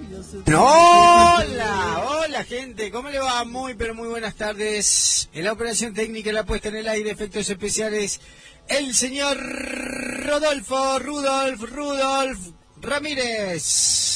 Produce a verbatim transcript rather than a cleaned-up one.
Hola, hola gente, ¿cómo le va? Muy pero muy buenas tardes. En la operación técnica, la puesta en el aire, efectos especiales, el señor Rodolfo, Rudolf, Rudolf Ramírez.